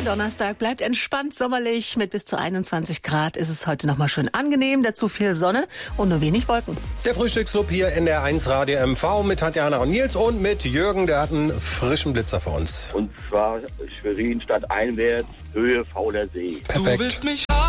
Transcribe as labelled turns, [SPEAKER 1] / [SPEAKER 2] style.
[SPEAKER 1] Der Donnerstag bleibt entspannt sommerlich. Mit bis zu 21 Grad ist es heute nochmal schön angenehm. Dazu viel Sonne und nur wenig Wolken.
[SPEAKER 2] Der Frühstücksclub hier in der 1 Radio MV mit Tatjana und Nils und mit Jürgen. Der hat einen frischen Blitzer für uns.
[SPEAKER 3] Und zwar Schwerin stadteinwärts, Höhe Fauler See.
[SPEAKER 2] Perfekt.
[SPEAKER 4] Du willst mich